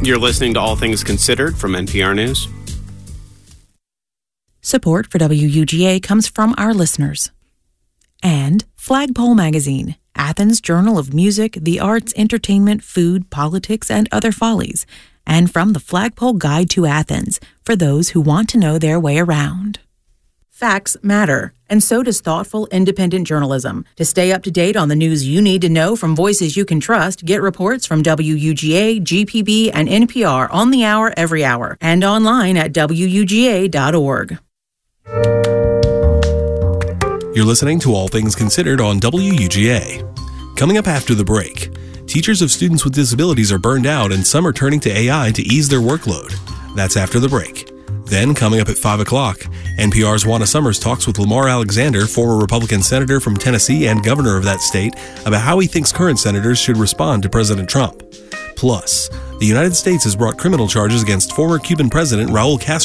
You're listening to All Things Considered from NPR News. Support for WUGA comes from our listeners. And Flagpole Magazine, Athens' journal of music, the arts, entertainment, food, politics, and other follies. And from the Flagpole Guide to Athens, for those who want to know their way around. Facts matter, and so does thoughtful, independent journalism. To stay up to date on the news you need to know from voices you can trust, get reports from WUGA, GPB, and NPR on the hour every hour, and online at WUGA.org. You're listening to All Things Considered on WUGA. Coming up after the break, teachers of students with disabilities are burned out and some are turning to AI to ease their workload. That's after the break. Then, coming up at 5 o'clock, NPR's Juana Summers talks with Lamar Alexander, former Republican senator from Tennessee and governor of that state, about how he thinks current senators should respond to President Trump. Plus, the United States has brought criminal charges against former Cuban President Raul Castro